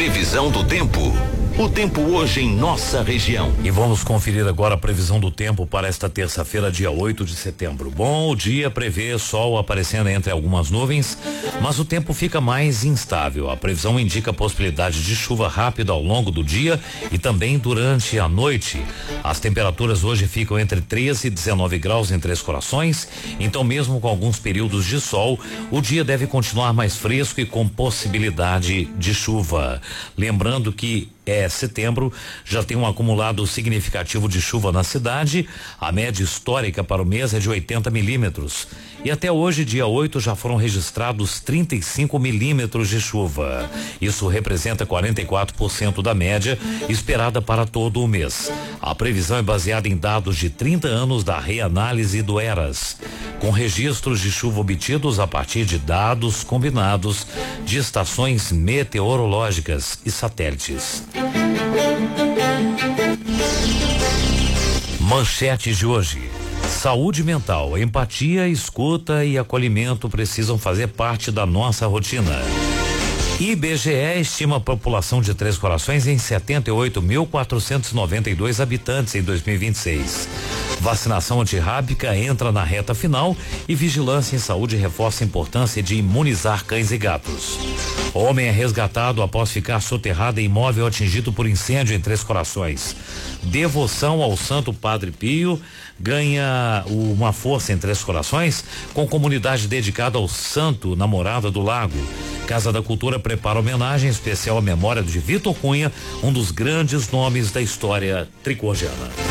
Previsão do tempo. O tempo hoje em nossa região. E vamos conferir agora a previsão do tempo para esta terça-feira, dia 8 de setembro. Bom, o dia prevê sol aparecendo entre algumas nuvens, mas o tempo fica mais instável. A previsão indica a possibilidade de chuva rápida ao longo do dia e também durante a noite. As temperaturas hoje ficam entre 13 e 19 graus em Três Corações, então mesmo com alguns períodos de sol, o dia deve continuar mais fresco e com possibilidade de chuva. Lembrando que setembro já tem um acumulado significativo de chuva na cidade. A média histórica para o mês é de 80 milímetros. E até hoje, dia 8, já foram registrados 35 milímetros de chuva. Isso representa 44% da média esperada para todo o mês. A previsão é baseada em dados de 30 anos da reanálise do ERAS, com registros de chuva obtidos a partir de dados combinados de estações meteorológicas e satélites. Manchetes de hoje. Saúde mental, empatia, escuta e acolhimento precisam fazer parte da nossa rotina. IBGE estima a população de Três Corações em 78.492 habitantes em 2026. Vacinação antirrábica entra na reta final e Vigilância em Saúde reforça a importância de imunizar cães e gatos. Homem é resgatado após ficar soterrado em imóvel atingido por incêndio em Três Corações. Devoção ao Santo Padre Pio ganha uma força em Três Corações, com comunidade dedicada ao Santo Namorada do Lago. Casa da Cultura prepara homenagem especial à memória de Vitor Cunha, um dos grandes nomes da história tricordiana.